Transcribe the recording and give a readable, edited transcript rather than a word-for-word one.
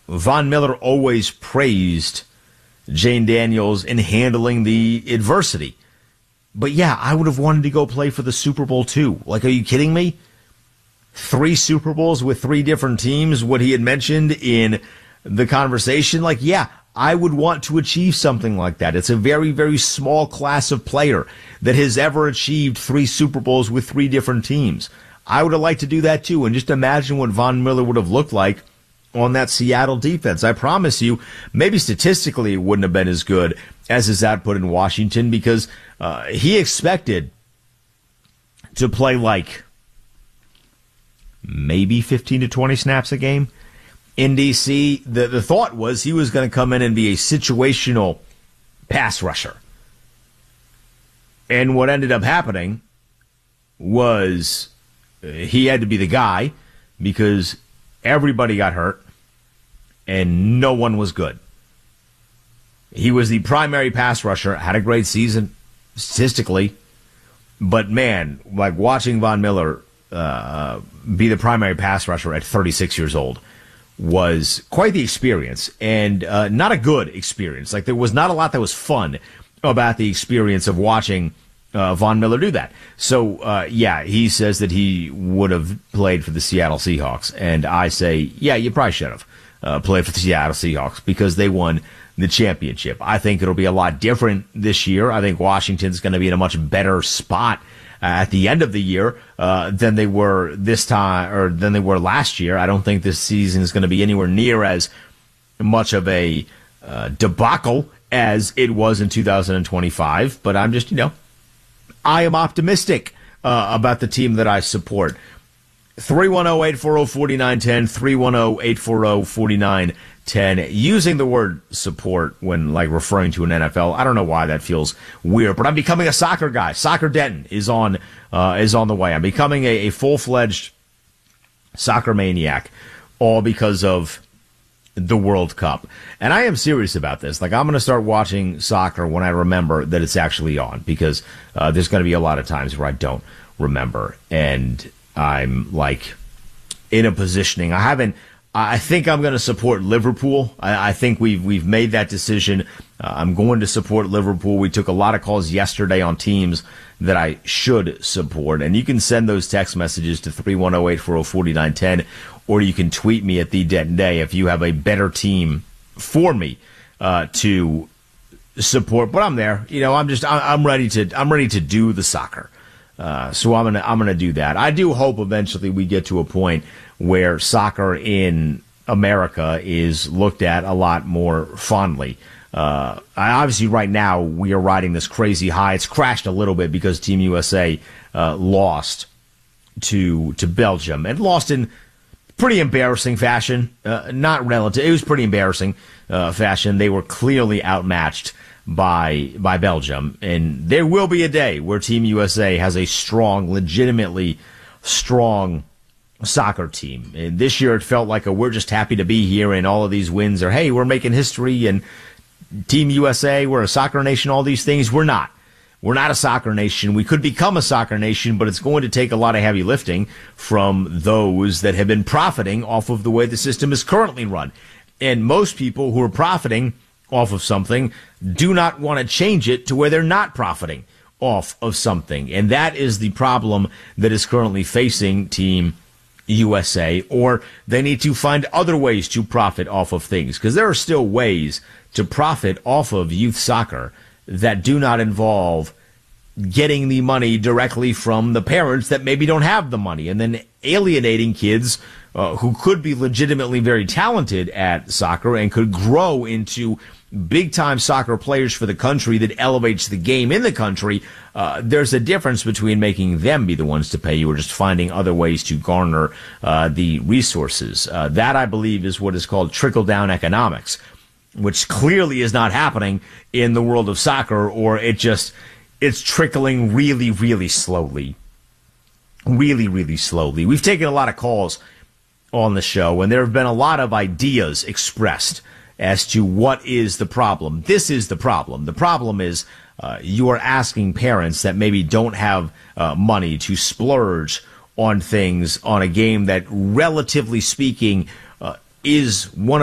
Von Miller always praised Jane Daniels in handling the adversity. But yeah, I would have wanted to go play for the Super Bowl too. Like, are you kidding me? 3 Super Bowls with 3 different teams, what he had mentioned in the conversation. Like, yeah, I would want to achieve something like that. It's a very, very small class of player that has ever achieved 3 Super Bowls with 3 different teams. I would have liked to do that too. And just imagine what Von Miller would have looked like on that Seattle defense. I promise you, maybe statistically it wouldn't have been as good as his output in Washington, because he expected to play like maybe 15 to 20 snaps a game. In D.C., the thought was he was going to come in and be a situational pass rusher. And what ended up happening was he had to be the guy because everybody got hurt and no one was good. He was the primary pass rusher, had a great season statistically, but man, like watching Von Miller be the primary pass rusher at 36 years old was quite the experience, and not a good experience. Like, there was not a lot that was fun about the experience of watching Von Miller do that. So, yeah, he says that he would have played for the Seattle Seahawks, and I say, yeah, you probably should have played for the Seattle Seahawks because they won the championship. I think it'll be a lot different this year. I think Washington's going to be in a much better spot at the end of the year than they were this time, or than they were last year. I don't think this season is going to be anywhere near as much of a debacle as it was in 2025. But I'm just, I am optimistic about the team that I support. 310-840-4910, 310-840-4910. Using the word support when referring to an NFL, I don't know why that feels weird, but I'm becoming a soccer guy. Soccer Denton is on the way. I'm becoming a full-fledged soccer maniac, all because of the World Cup. And I am serious about this. I'm going to start watching soccer when I remember that it's actually on, because there's going to be a lot of times where I don't remember, and I'm in a positioning. I think I'm going to support Liverpool. I think we've made that decision. I'm going to support Liverpool. We took a lot of calls yesterday on teams that I should support, and you can send those text messages to 310-840-4910, or you can tweet me at @TheDentonDay if you have a better team for me to support. But I'm there. I'm ready to do the soccer. So I'm gonna do that. I do hope eventually we get to a point where soccer in America is looked at a lot more fondly. Obviously, right now we are riding this crazy high. It's crashed a little bit because Team USA lost to Belgium, and lost in pretty embarrassing fashion. Not relative. It was pretty embarrassing fashion. They were clearly outmatched by Belgium, and there will be a day where Team USA has a strong, legitimately strong soccer team. And this year it felt like we're just happy to be here, and all of these wins are, hey, we're making history, and Team USA, we're a soccer nation, all these things. We're not. We're not a soccer nation. We could become a soccer nation, but it's going to take a lot of heavy lifting from those that have been profiting off of the way the system is currently run. And most people who are profiting off of something do not want to change it to where they're not profiting off of something. And that is the problem that is currently facing Team USA, or they need to find other ways to profit off of things, because there are still ways to profit off of youth soccer that do not involve getting the money directly from the parents that maybe don't have the money, and then alienating kids who could be legitimately very talented at soccer and could grow into big-time soccer players for the country that elevates the game in the country. There's a difference between making them be the ones to pay you, or just finding other ways to garner the resources. That, I believe, is what is called trickle-down economics, which clearly is not happening in the world of soccer, or it's trickling really, really slowly. Really, really slowly. We've taken a lot of calls on the show, and there have been a lot of ideas expressed as to what is the problem. This is the problem. The problem is you are asking parents that maybe don't have money to splurge on things, on a game that, relatively speaking, is one